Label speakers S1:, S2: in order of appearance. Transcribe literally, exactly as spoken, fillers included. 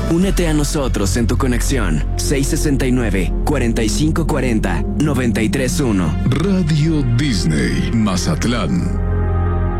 S1: Únete a nosotros en tu conexión seis sesenta y nueve, cuarenta y cinco cuarenta, noventa y tres uno.
S2: Radio Disney, Mazatlán.